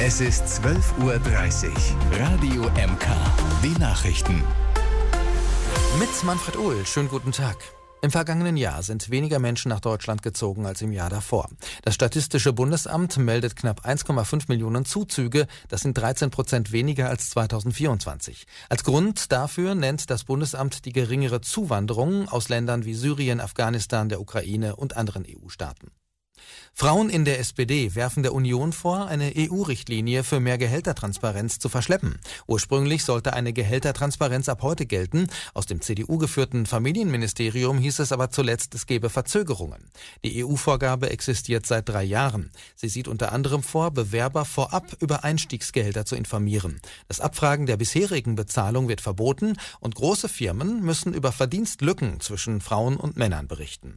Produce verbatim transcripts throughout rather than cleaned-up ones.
Es ist zwölf Uhr dreißig. Radio M K. Die Nachrichten. Mit Manfred Ohl. Schönen guten Tag. Im vergangenen Jahr sind weniger Menschen nach Deutschland gezogen als im Jahr davor. Das Statistische Bundesamt meldet knapp eins Komma fünf Millionen Zuzüge. Das sind dreizehn Prozent weniger als zweitausendvierundzwanzig. Als Grund dafür nennt das Bundesamt die geringere Zuwanderung aus Ländern wie Syrien, Afghanistan, der Ukraine und anderen E U-Staaten. Frauen in der S P D werfen der Union vor, eine E U-Richtlinie für mehr Gehältertransparenz zu verschleppen. Ursprünglich sollte eine Gehältertransparenz ab heute gelten. Aus dem C D U-geführten Familienministerium hieß es aber zuletzt, es gebe Verzögerungen. Die E U-Vorgabe existiert seit drei Jahren. Sie sieht unter anderem vor, Bewerber vorab über Einstiegsgehälter zu informieren. Das Abfragen der bisherigen Bezahlung wird verboten und große Firmen müssen über Verdienstlücken zwischen Frauen und Männern berichten.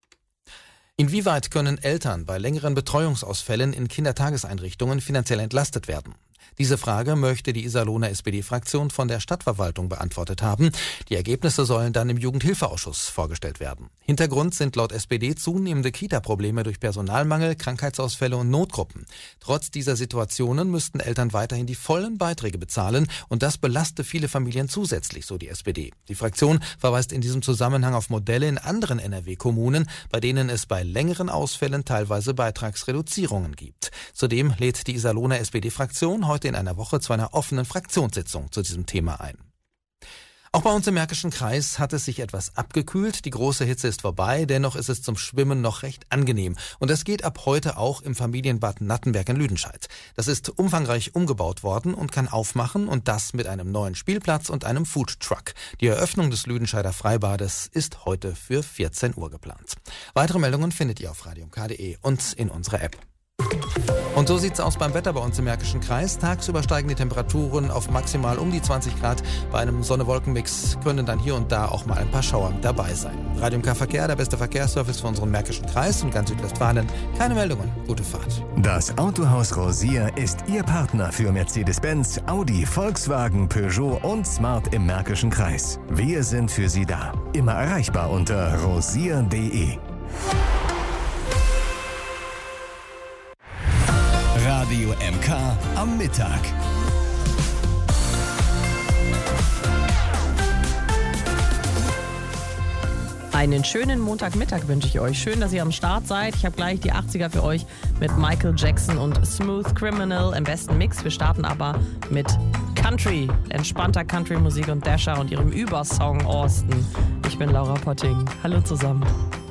Inwieweit können Eltern bei längeren Betreuungsausfällen in Kindertageseinrichtungen finanziell entlastet werden? Diese Frage möchte die Iserlohner S P D-Fraktion von der Stadtverwaltung beantwortet haben. Die Ergebnisse sollen dann im Jugendhilfeausschuss vorgestellt werden. Hintergrund sind laut S P D zunehmende Kita-Probleme durch Personalmangel, Krankheitsausfälle und Notgruppen. Trotz dieser Situationen müssten Eltern weiterhin die vollen Beiträge bezahlen und das belaste viele Familien zusätzlich, so die S P D. Die Fraktion verweist in diesem Zusammenhang auf Modelle in anderen N R W-Kommunen, bei denen es bei längeren Ausfällen teilweise Beitragsreduzierungen gibt. Zudem lädt die Iserlohner S P D-Fraktion heute in einer Woche zu einer offenen Fraktionssitzung zu diesem Thema ein. Auch bei uns im Märkischen Kreis hat es sich etwas abgekühlt. Die große Hitze ist vorbei, dennoch ist es zum Schwimmen noch recht angenehm. Und das geht ab heute auch im Familienbad Nattenberg in Lüdenscheid. Das ist umfangreich umgebaut worden und kann aufmachen, und das mit einem neuen Spielplatz und einem Foodtruck. Die Eröffnung des Lüdenscheider Freibades ist heute für vierzehn Uhr geplant. Weitere Meldungen findet ihr auf radio punkt de und in unserer App. Und so sieht's aus beim Wetter bei uns im Märkischen Kreis. Tagsüber steigen die Temperaturen auf maximal um die zwanzig Grad. Bei einem Sonne-Wolken-Mix können dann hier und da auch mal ein paar Schauer dabei sein. Radio M K Verkehr, der beste Verkehrsservice für unseren Märkischen Kreis und ganz Südwestfalen. Keine Meldungen. Gute Fahrt. Das Autohaus Rosier ist Ihr Partner für Mercedes-Benz, Audi, Volkswagen, Peugeot und Smart im Märkischen Kreis. Wir sind für Sie da. Immer erreichbar unter rosier punkt de. Radio M K am Mittag. Einen schönen Montagmittag wünsche ich euch. Schön, dass ihr am Start seid. Ich habe gleich die achtziger für euch mit Michael Jackson und Smooth Criminal im besten Mix. Wir starten aber mit Country, entspannter Country-Musik und Dasher und ihrem Übersong Austin. Ich bin Laura Potting. Hallo zusammen.